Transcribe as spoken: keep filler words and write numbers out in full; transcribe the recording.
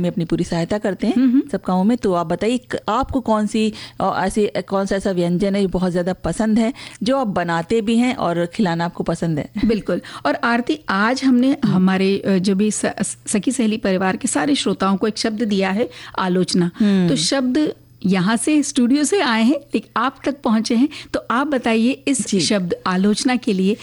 में अपनी पूरी सहायता करते हैं सब कामों में। तो आप बताइए आपको कौन सी ऐसी कौन सा ऐसा व्यंजन है जो बहुत ज़्यादा पसंद है, जो आप बनाते भी हैं और खिलाना आपको पसंद है? बिल्कुल। और आरती, आज हमने हमारे जो भी सखी सहेली परिवार के सारे श्रोताओं को एक शब्द दिया है, आलोचना। तो शब्द यहाँ से स्टूडियो से आए हैं लेकिन आप तक पहुंचे हैं, तो आप बताइए इस शब्द आलोचना के लिए